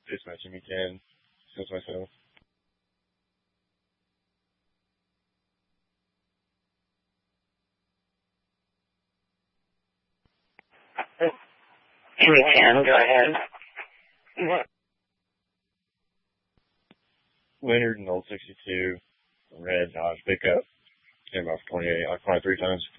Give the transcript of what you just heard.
It's my Jimmy 10. That's myself. Jimmy 10, go ahead. What? Leonard and old 62. Red Dodge pickup. Came off 28, like 23 times.